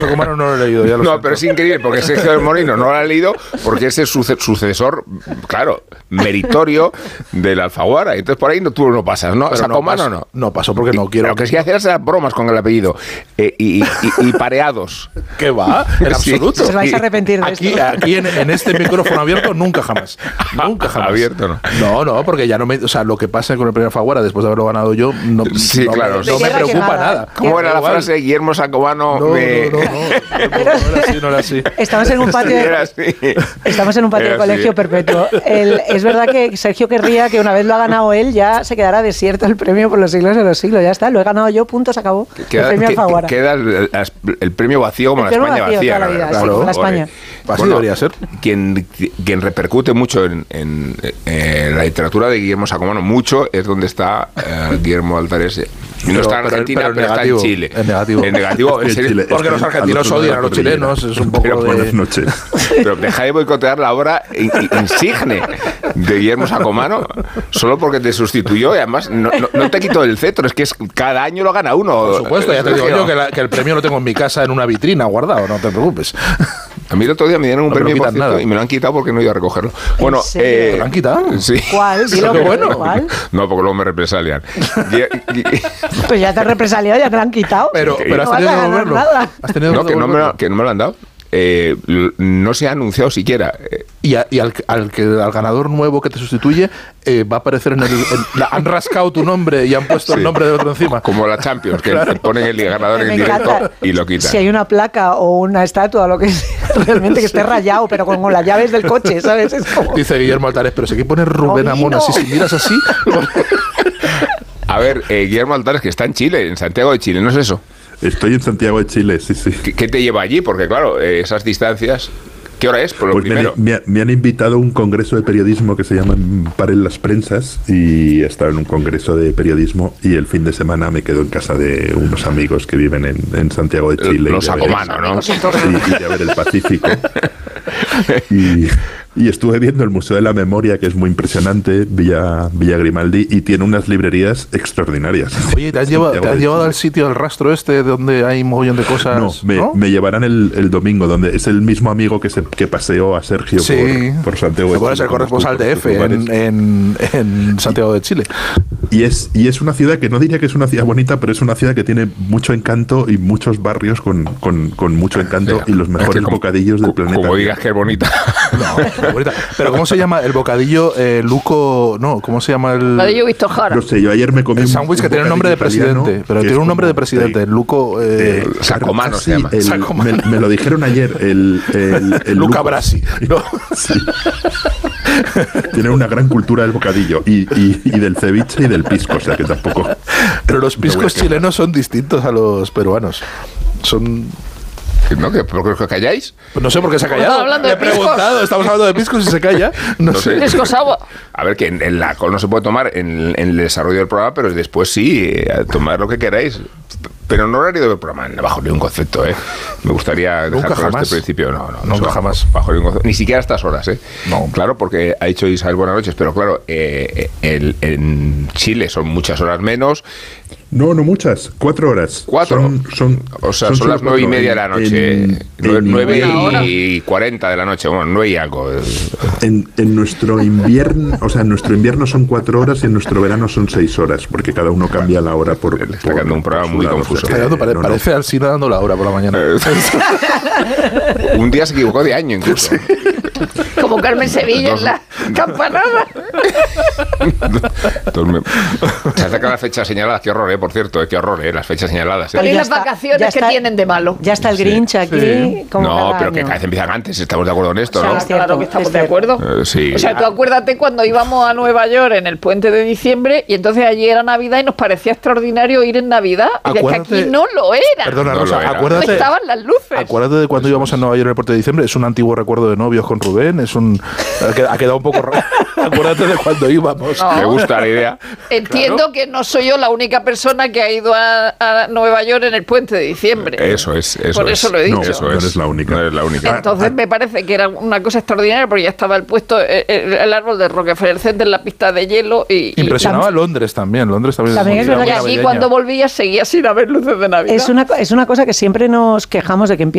Comano no lo he leído, ya lo No, siento. pero es increíble, porque Sergio del Molino no lo ha leído, porque es el sucesor, claro, meritorio del Alfaguara. Entonces por ahí tú no pasas, ¿no? Pero Sacomano no. No paso porque no quiero. Lo que sí hacer es bromas con el apellido y pareados. ¿Qué va? En Sí. absoluto. Os vais a arrepentir de esto. Aquí en este micrófono abierto, nunca jamás. Nunca jamás. Abierto, ¿no? No, porque ya no me. O sea, lo que pasa con el premio Alfaguara, después de haberlo ganado yo, no, Sí, no, claro. no me Guerra preocupa quemada. nada. ¿Cómo era la Igual. frase? Guillermo Sacomano No, me... no era así. Estamos en un patio, Era así. estamos en un patio de Era así. colegio perpetuo. Es verdad que Sergio querría que una vez lo ha ganado él, ya se quedará desierto el premio por los siglos de los siglos. Ya está, lo he ganado yo, punto, se acabó. El premio Alfaguara. Queda el premio vacío como El la premio España vacío vacía. toda la vida, ¿verdad? sí, como la España. Así debería ser. Quien repercute mucho en la literatura de Guillermo Sacomano, mucho, es donde está Guillermo Altares. No está en Argentina, pero está en Chile. En negativo. En negativo, en En serio. Chile. Porque los argentinos odian a los chilenos, es un Pero poco Buenas de... noches. Pero deja de boicotear la obra insigne de Guillermo Sacomano solo porque te sustituyó y además no te quitó el cetro, es que cada año lo gana uno. Por supuesto, ya te digo yo que el premio lo tengo en mi casa en una vitrina guardado, no te preocupes. A mí el otro día me dieron un No me lo premio, por quitan cierto, nada. y me lo han quitado porque no he ido a recogerlo. Bueno, serio? ¿Te lo han quitado? Sí. ¿Cuál? Dilo, Qué bueno. ¿cuál? No, porque luego me represalian. Pues ya te has represaliado, ya te lo han quitado. Pero has no vas tenido a que ganar devolverlo. nada. Has tenido No, que devolverlo. que no me lo han dado. No se ha anunciado siquiera. Y al ganador nuevo que te sustituye va a aparecer han rascado tu nombre y han puesto el Sí. nombre de otro encima. Como la Champions, que ponen el ganador en Me el directo encanta. y lo quitan. Si hay una placa o una estatua o lo que sea, realmente que esté rayado, pero con las llaves del coche, ¿sabes? Es como... Dice Guillermo Altares, pero si aquí pone Rubén No, Amón no. así, si miras así... A ver, Guillermo Altares, que está en Chile, en Santiago de Chile, ¿no es eso? Estoy en Santiago de Chile, sí. ¿Qué te lleva allí? Porque claro, esas distancias... ¿Qué hora es? Por lo Pues primero. me han invitado a un congreso de periodismo que se llama Paren las Prensas y he estado en un congreso de periodismo y el fin de semana me quedo en casa de unos amigos que viven en Santiago de Chile. Los y de Sacomano, ¿no? y de ver el Pacífico. Y estuve viendo el Museo de la Memoria, que es muy impresionante, Villa Grimaldi, y tiene unas librerías extraordinarias. Oye, ¿te has llevado al sitio, al rastro este, donde hay un mogollón de cosas? No, me llevarán el domingo, donde es el mismo amigo que paseó a Sergio Sí. por Santiago de Bueno, es Chile. el corresponsal de Por EFE lugares. en Santiago de Chile. Y es una ciudad que no diría que es una ciudad bonita, pero es una ciudad que tiene mucho encanto y muchos barrios con mucho encanto y los mejores bocadillos del planeta. Como digas que es bonita. No, bonita. Pero ¿cómo se llama el bocadillo Luco? No, ¿cómo se llama el...? Bocadillo Víctor Jara. No sé, yo ayer me comí El sándwich que tiene un nombre de presidente, pero tiene un nombre de presidente, Luco... Sacomano se llama. Sacomano. Me lo dijeron ayer, el Luca Luco. Brasi. ¿no? Sí. Tiene una gran cultura del bocadillo y del ceviche y del pisco, o sea que tampoco... Pero los No voy a piscos quejar. chilenos son distintos a los peruanos. Son... ¿No? ¿Por qué os calláis? Pues no sé por qué se ha callado. Estamos hablando Le de he preguntado, estamos hablando de piscos y se calla. No sé. Piscos agua. A ver, que en la alcohol no se puede tomar en el desarrollo del programa, pero después sí, tomar lo que queráis. Pero no horario del programa, bajo ningún concepto, ¿eh? Me gustaría dejar Nunca claro jamás. este principio. No, Nunca bajo, jamás. Bajo ningún concepto. Ni siquiera a estas horas, ¿eh? No. Claro, porque ha dicho Isabel buenas noches, pero claro, en Chile son muchas horas menos. No muchas, 4 horas. 4. O sea, son solo las 9:30 de la noche. En 9:40 de la noche. Bueno, 9 y algo. En nuestro invierno, o sea, en nuestro invierno son 4 horas y en nuestro verano son 6 horas, porque cada uno cambia la hora por... Le está quedando un programa por su muy lado, confuso. o sea que no. Parece Alsina dando la hora por la mañana. Un día se equivocó de año incluso. Como Carmen Sevilla en la campanada. Se acerca la fecha señalada. Qué horror, por cierto. Qué horror, las fechas señaladas. Pero ¿y ya las está, vacaciones ya que está. tienen de malo? Ya está el Sí. Grinch aquí. Como No, cada pero que año. cada vez empiezan antes. Estamos de acuerdo en esto, O sea, ¿no? es cierto, claro que estamos es de cierto. acuerdo. Sí. O sea, tú acuérdate cuando íbamos a Nueva York en el puente de diciembre y entonces allí era Navidad y nos parecía extraordinario ir en Navidad. Y es que aquí no lo era. Perdona, No Rosa, lo era. No acuérdate. estaban las luces. Acuérdate de cuando íbamos a Nueva York en el puente de diciembre. Es un antiguo recuerdo de novios con Rubén. Ha quedado un poco raro. Acuérdate de cuando íbamos. No. Me gusta la idea. Entiendo que no soy yo la única persona que ha ido a Nueva York en el puente de diciembre. Eso es. Por eso lo he dicho. Eso No es. eres la única. No eres la única. Entonces me parece que era una cosa extraordinaria porque ya estaba el árbol de Rockefeller Center en la pista de hielo y Impresionaba a Londres también. Londres también También es muy verdad que allí navideña. cuando volvía seguía sin haber luces de Navidad. Es una cosa que siempre nos quejamos de que empieza